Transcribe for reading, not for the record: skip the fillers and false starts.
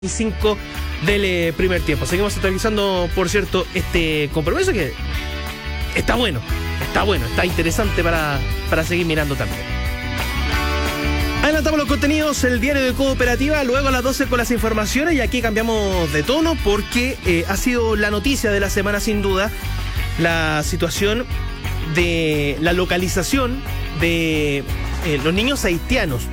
5 del primer tiempo. Seguimos actualizando, por cierto, este compromiso que está bueno, está interesante para seguir mirando también. Adelantamos los contenidos, el diario de Cooperativa, luego a las 12 con las informaciones, y aquí cambiamos de tono porque ha sido la noticia de la semana sin duda, la situación de la localización de los niños haitianos.